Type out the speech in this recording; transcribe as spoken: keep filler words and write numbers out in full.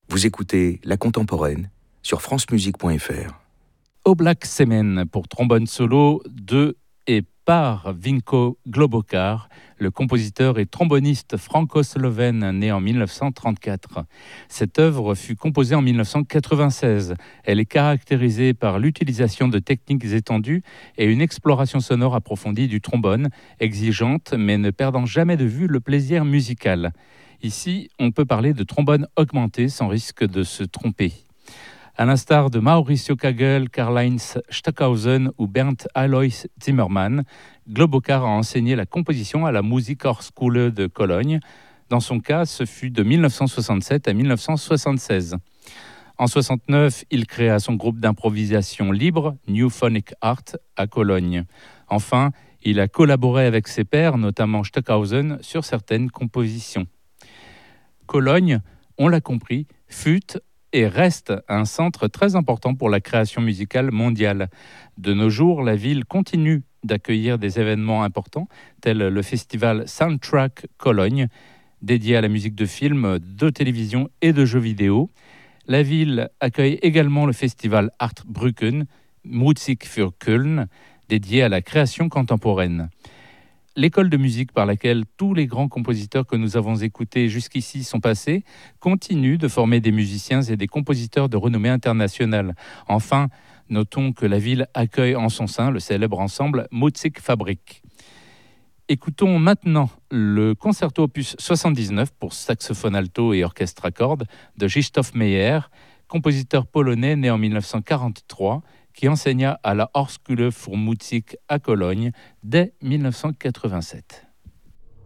Vous écoutez La Contemporaine sur francemusique point f r. Oblak Semen pour trombone solo de et par Vinko Globokar, le compositeur et tromboniste franco-slovène né en dix-neuf cent trente-quatre. Cette œuvre fut composée en dix-neuf cent quatre-vingt-seize. Elle est caractérisée par l'utilisation de techniques étendues et une exploration sonore approfondie du trombone, exigeante mais ne perdant jamais de vue le plaisir musical. Ici, on peut parler de trombone augmenté sans risque de se tromper. À l'instar de Mauricio Kagel, Karl-Heinz Stockhausen ou Bernd Alois Zimmermann, Globokar a enseigné la composition à la Musikhochschule de Cologne. Dans son cas, ce fut de dix-neuf cent soixante-sept à dix-neuf cent soixante-seize. En soixante-neuf, il créa son groupe d'improvisation libre, New Phonic Art, à Cologne. Enfin, il a collaboré avec ses pairs, notamment Stockhausen, sur certaines compositions. Cologne, on l'a compris, fut et reste un centre très important pour la création musicale mondiale. De nos jours, la ville continue d'accueillir des événements importants, tels le festival Soundtrack Cologne, dédié à la musique de films, de télévision et de jeux vidéo. La ville accueille également le festival Artbrücken, Musik für Köln, dédié à la création contemporaine. L'école de musique par laquelle tous les grands compositeurs que nous avons écoutés jusqu'ici sont passés continue de former des musiciens et des compositeurs de renommée internationale. Enfin, notons que la ville accueille en son sein le célèbre ensemble Musikfabrik. Écoutons maintenant le concerto opus soixante-dix-neuf pour saxophone alto et orchestre à cordes de Krzysztof Meyer, compositeur polonais né en dix-neuf cent quarante-trois, qui enseigna à la Hochschule für Musik à Cologne dès dix-neuf cent quatre-vingt-sept.